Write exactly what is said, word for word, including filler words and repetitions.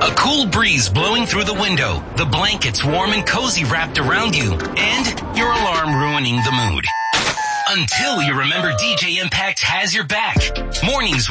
A cool breeze blowing through the window, the blankets warm and cozy wrapped around you, and your alarm ruining the mood. Until you remember D J Impact has your back. Mornings